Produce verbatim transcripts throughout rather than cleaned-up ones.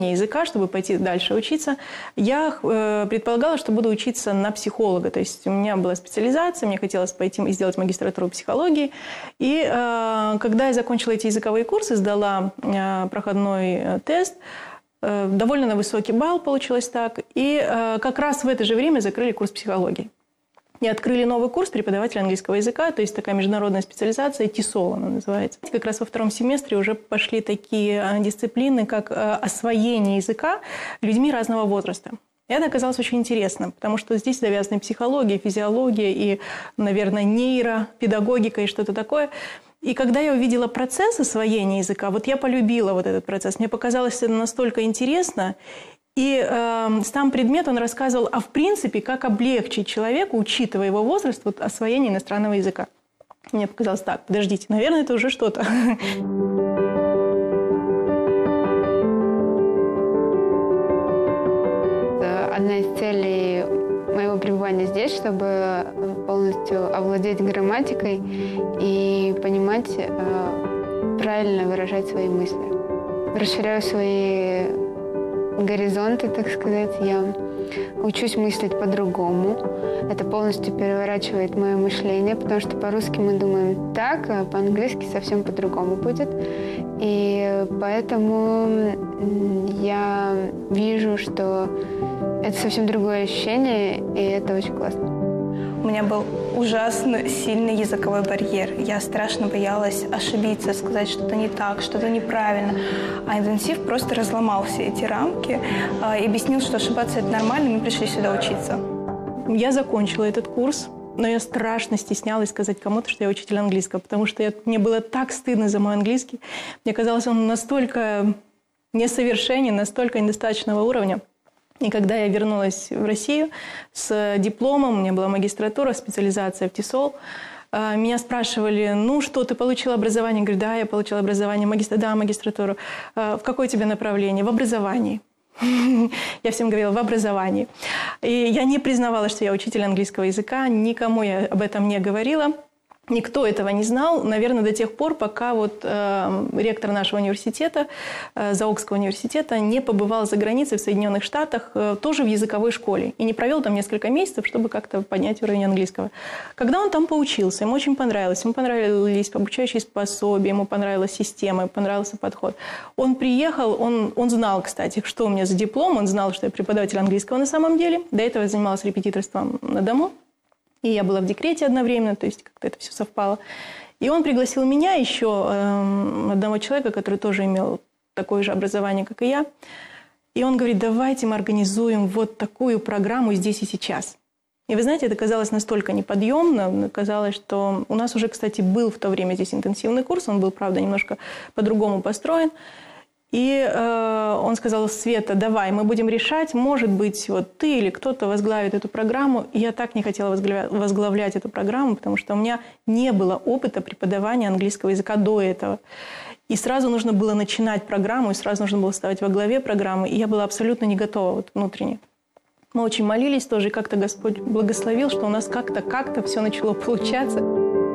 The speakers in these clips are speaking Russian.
языка, чтобы пойти дальше учиться, я э, предполагала, что буду учиться на психолога. То есть у меня была специализация, мне хотелось пойти и сделать магистратуру психологии. И э, когда я закончила эти языковые курсы, сдала э, проходной тест, э, довольно на высокий балл получилось так. И э, как раз в это же время закрыли курс психологии. И открыли новый курс преподавателя английского языка, то есть такая международная специализация, тисол она называется. Как раз во втором семестре уже пошли такие дисциплины, как освоение языка людьми разного возраста. И это оказалось очень интересно, потому что здесь завязаны психология, физиология и, наверное, нейропедагогика и что-то такое. И когда я увидела процесс освоения языка, вот я полюбила вот этот процесс. Мне показалось это настолько интересно. И э, сам предмет, он рассказывал, а в принципе, как облегчить человеку, учитывая его возраст, вот, освоение иностранного языка. Мне показалось, так, подождите, наверное, это уже что-то. Одна из целей моего пребывания здесь, чтобы полностью овладеть грамматикой и понимать, э, правильно выражать свои мысли. Расширяю свои горизонты, так сказать. Я учусь мыслить по-другому. Это полностью переворачивает мое мышление, потому что по-русски мы думаем так, а по-английски совсем по-другому будет. И поэтому я вижу, что это совсем другое ощущение, и это очень классно. У меня был ужасно сильный языковой барьер. Я страшно боялась ошибиться, сказать что-то не так, что-то неправильно. А интенсив просто разломал все эти рамки и объяснил, что ошибаться это нормально, мы пришли сюда учиться. Я закончила этот курс, но я страшно стеснялась сказать кому-то, что я учитель английского, потому что я, мне было так стыдно за мой английский. Мне казалось, он настолько несовершенен, настолько недостаточного уровня. И когда я вернулась в Россию с дипломом, у меня была магистратура, специализация в тисол, меня спрашивали, ну что, ты получила образование? Я говорю, да, я получила образование, магистр... да, магистратуру. В какое тебе направление? В образовании. Я всем говорила, в образовании. И я не признавала, что я учитель английского языка, никому я об этом не говорила. Никто этого не знал, наверное, до тех пор, пока вот э, ректор нашего университета, э, Заокского университета, не побывал за границей в Соединенных Штатах, э, тоже в языковой школе. И не провел там несколько месяцев, чтобы как-то поднять уровень английского. Когда он там поучился, ему очень понравилось. Ему понравились обучающие пособия, ему понравилась система, ему понравился подход. Он приехал, он, он знал, кстати, что у меня за диплом, он знал, что я преподаватель английского на самом деле. До этого я занималась репетиторством на дому. И я была в декрете одновременно, то есть как-то это все совпало. И он пригласил меня, еще э, одного человека, который тоже имел такое же образование, как и я. И он говорит, давайте мы организуем вот такую программу здесь и сейчас. И вы знаете, это казалось настолько неподъемно, казалось, что у нас уже, кстати, был в то время здесь интенсивный курс, он был, правда, немножко по-другому построен. И э, он сказал, Света, давай, мы будем решать, может быть, вот ты или кто-то возглавит эту программу. И я так не хотела возглавлять, возглавлять эту программу, потому что у меня не было опыта преподавания английского языка до этого. И сразу нужно было начинать программу, и сразу нужно было ставить во главе программы. И я была абсолютно не готова вот, внутренне. Мы очень молились тоже, и как-то Господь благословил, что у нас как-то, как-то все начало получаться.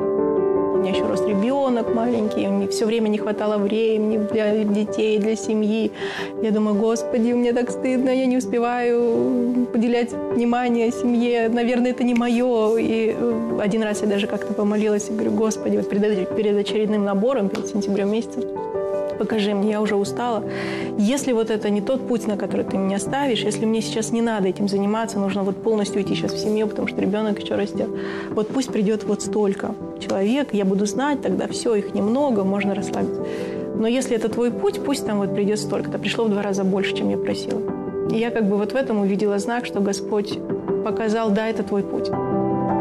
У меня еще рос ребенок маленький, мне все время не хватало времени для детей, для семьи. Я думаю, Господи, мне так стыдно, я не успеваю уделять внимание семье, наверное, это не мое. И один раз я даже как-то помолилась и говорю, Господи, вот перед, перед очередным набором, перед сентябрем месяцем, покажи мне, я уже устала. Если вот это не тот путь, на который ты меня ставишь, если мне сейчас не надо этим заниматься, нужно вот полностью уйти сейчас в семью, потому что ребенок еще растет, вот пусть придет вот столько человек, я буду знать, тогда все, их немного, можно расслабиться. Но если это твой путь, пусть там вот придет столько-то. Пришло в два раза больше, чем я просила. И я как бы вот в этом увидела знак, что Господь показал, да, это твой путь.